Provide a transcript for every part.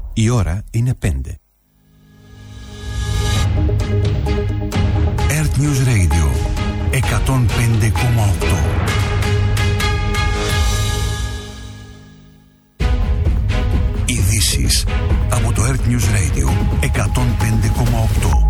Η ώρα είναι 5. Earth News Radio 105,8. Ειδήσεις από το Earth News Radio 105,8.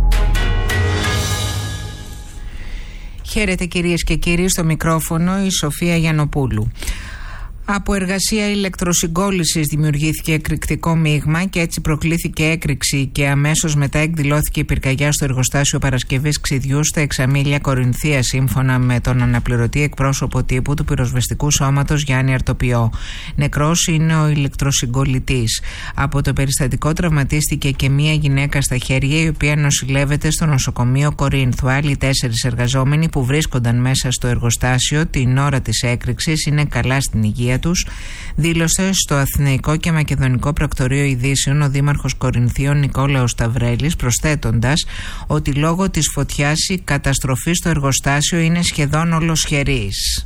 Χαίρετε κυρίες και κύριοι, στο μικρόφωνο η Σοφία Γιαννοπούλου. Από εργασία ηλεκτροσυγκόλλησης δημιουργήθηκε εκρηκτικό μείγμα και έτσι προκλήθηκε έκρηξη και αμέσως μετά εκδηλώθηκε η πυρκαγιά στο εργοστάσιο παρασκευής ξυδιού στα Εξαμήλια Κορινθία, σύμφωνα με τον αναπληρωτή εκπρόσωπο τύπου του πυροσβεστικού σώματος Γιάννη Αρτοπιό. Νεκρός είναι ο ηλεκτροσυγκολλητής. Από το περιστατικό τραυματίστηκε και μία γυναίκα στα χέρια, η οποία νοσηλεύεται στο νοσοκομείο Κορίνθου. Άλλοι 4 εργαζόμενοι που βρίσκονταν μέσα στο εργοστάσιο την ώρα της έκρηξης είναι καλά στην υγεία τους, δήλωσε στο Αθηναϊκό και Μακεδονικό Πρακτορείο Ειδήσεων ο Δήμαρχος Κορινθίων Νικόλαος Σταυρέλης, προσθέτοντας ότι λόγω της φωτιάς η καταστροφή στο εργοστάσιο είναι σχεδόν ολοσχερής.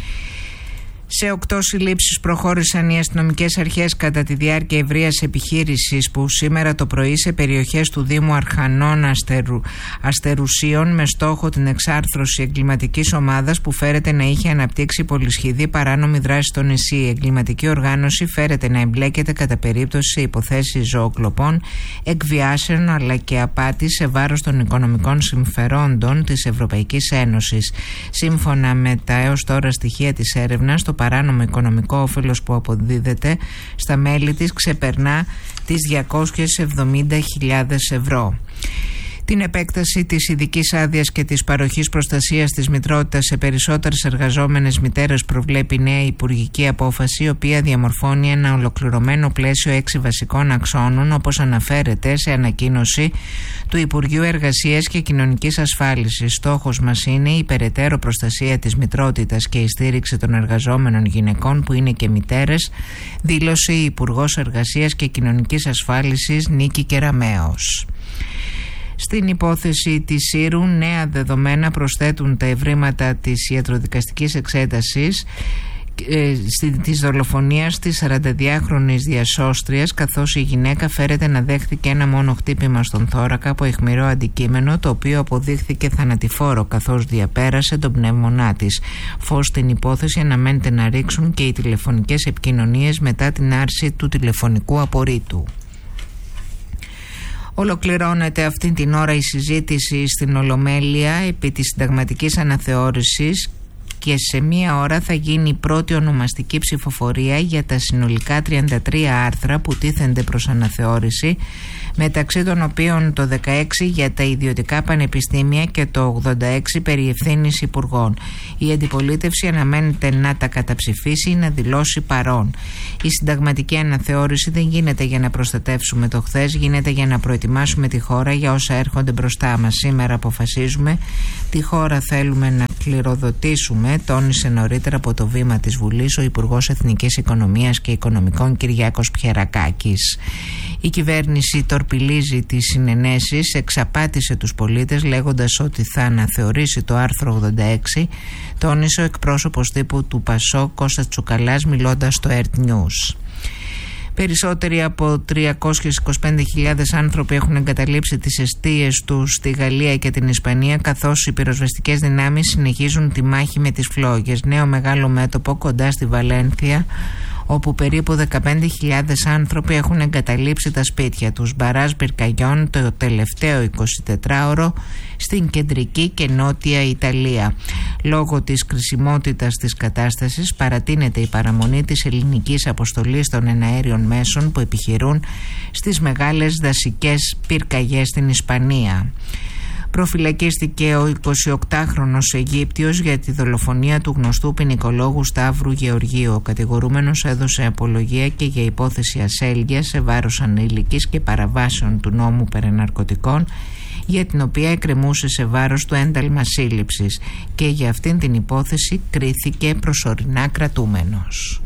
Σε 8 συλλήψεις προχώρησαν οι αστυνομικές αρχές κατά τη διάρκεια ευρείας επιχείρησης που σήμερα το πρωί σε περιοχές του Δήμου Αρχανών Αστερουσίων με στόχο την εξάρθρωση εγκληματικής ομάδας που φέρεται να είχε αναπτύξει πολυσχηδή παράνομη δράση στο νησί. Η εγκληματική οργάνωση φέρεται να εμπλέκεται κατά περίπτωση σε υποθέσεις ζωοκλοπών, εκβιάσεων αλλά και απάτη σε βάρος των οικονομικών συμφερόντων της Ευρωπαϊκής Ένωσης. Σύμφωνα με τα έως τώρα στοιχεία της έρευνας, το παράνομο οικονομικό όφελος που αποδίδεται στα μέλη της ξεπερνά τις 270.000 ευρώ. Την επέκταση της ειδικής άδειας και της παροχής προστασίας της μητρότητας σε περισσότερες εργαζόμενες μητέρες προβλέπει η νέα υπουργική απόφαση, η οποία διαμορφώνει ένα ολοκληρωμένο πλαίσιο 6 βασικών αξώνων, όπως αναφέρεται σε ανακοίνωση του Υπουργείου Εργασίας και Κοινωνικής Ασφάλισης. Στόχος μας είναι η περαιτέρω προστασία της μητρότητας και η στήριξη των εργαζόμενων γυναικών που είναι και μητέρες, δήλωσε η Υπουργός Εργασίας και Κοινωνικής Ασφάλισης Νίκη Κεραμέως. Στην υπόθεση της Σύρου, νέα δεδομένα προσθέτουν τα ευρήματα της ιατροδικαστικής εξέτασης της δολοφονίας της 42χρονης διασώστριας, καθώς η γυναίκα φέρεται να δέχθηκε ένα μόνο χτύπημα στον θώρακα από αιχμηρό αντικείμενο, το οποίο αποδείχθηκε θανατηφόρο καθώς διαπέρασε τον πνεύμονά της. Φως στην υπόθεση αναμένεται να ρίξουν και οι τηλεφωνικές επικοινωνίες μετά την άρση του τηλεφωνικού απορρίτου. Ολοκληρώνεται αυτή την ώρα η συζήτηση στην Ολομέλεια επί της συνταγματικής αναθεώρησης και σε μία ώρα θα γίνει η πρώτη ονομαστική ψηφοφορία για τα συνολικά 33 άρθρα που τίθενται προς αναθεώρηση, μεταξύ των οποίων το 16 για τα ιδιωτικά πανεπιστήμια και το 86 περί ευθύνης υπουργών. Η αντιπολίτευση αναμένεται να τα καταψηφίσει ή να δηλώσει παρόν. Η συνταγματική αναθεώρηση δεν γίνεται για να προστατεύσουμε το χθες, γίνεται για να προετοιμάσουμε τη χώρα για όσα έρχονται μπροστά μας. Σήμερα αποφασίζουμε τι χώρα θέλουμε να κληροδοτήσουμε, τόνισε νωρίτερα από το βήμα της Βουλής ο Υπουργός Εθνικής Οικονομίας και Οικονομικών Κυριάκος Πιερακάκης. Η κυβέρνηση τορπιλίζει τις συνενέσεις, εξαπάτησε τους πολίτες λέγοντας ότι θα αναθεωρήσει το άρθρο 86, τόνισε ο εκπρόσωπος τύπου του ΠΑΣΟΚ Κώστας Τσουκαλάς μιλώντας στο Earth News. Περισσότεροι από 325.000 άνθρωποι έχουν εγκαταλείψει τις εστίες τους στη Γαλλία και την Ισπανία, καθώς οι πυροσβεστικές δυνάμεις συνεχίζουν τη μάχη με τις φλόγες. Νέο μεγάλο μέτωπο κοντά στη Βαλένθια, όπου περίπου 15.000 άνθρωποι έχουν εγκαταλείψει τα σπίτια τους. Μπαράζ πυρκαγιών το τελευταίο 24ωρο στην κεντρική και νότια Ιταλία. Λόγω της κρισιμότητας της κατάστασης παρατείνεται η παραμονή της ελληνικής αποστολής των εναέριων μέσων που επιχειρούν στις μεγάλες δασικές πυρκαγιές στην Ισπανία. Προφυλακίστηκε ο 28χρονος Αιγύπτιος για τη δολοφονία του γνωστού ποινικολόγου Σταύρου Γεωργίου. Ο κατηγορούμενος έδωσε απολογία και για υπόθεση ασέλγειας σε βάρος ανήλικης και παραβάσεων του νόμου περί ναρκωτικών, για την οποία εκκρεμούσε σε βάρος του ένταλμα σύλληψης, και για αυτήν την υπόθεση κρίθηκε προσωρινά κρατούμενος.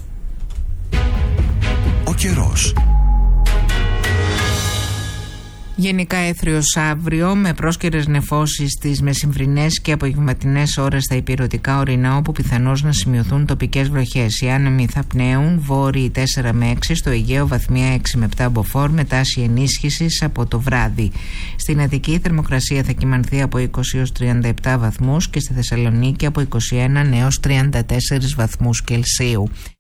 Ο καιρός. Γενικά έθριος αύριο με πρόσκαιρες νεφώσεις στις μεσημβρινές και απογευματινές ώρες στα ηπειρωτικά ορεινά, όπου πιθανώς να σημειωθούν τοπικές βροχές. Οι άνεμοι θα πνέουν βόρειοι 4 με 6, στο Αιγαίο βαθμία 6 με 7 μποφόρ, με τάση ενίσχυσης από το βράδυ. Στην Αττική η θερμοκρασία θα κυμανθεί από 20 έως 37 βαθμούς και στη Θεσσαλονίκη από 21 έως 34 βαθμούς Κελσίου.